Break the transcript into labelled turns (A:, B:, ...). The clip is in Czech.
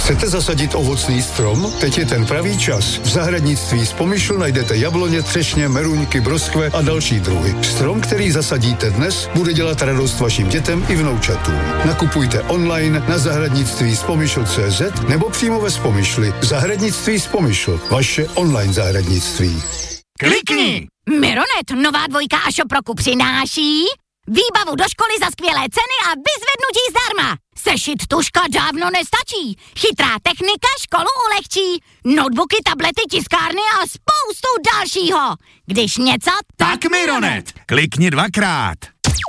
A: Chcete zasadit ovocný strom? Teď je ten pravý čas. V zahradnictví Spomyšl najdete jabloně, třešně, meruňky, broskve a další druhy. Strom, který zasadíte dnes, bude dělat radost vašim dětem i vnoučatům. Nakupujte online na zahradnictví Spomyšl.cz nebo přímo ve Spomyšli. Zahradnictví Spomyšl. Vaše online zahradnictví.
B: Klikni!
C: Mironet, nová dvojka a šoproku přináší výbavu do školy za skvělé ceny a vyzvednutí zdarma. Sešit tužka dávno nestačí. Chytrá technika školu ulehčí. Notebooky, tablety, tiskárny a spoustu dalšího. Když něco,
B: Tak Mironet, klikni 2krát.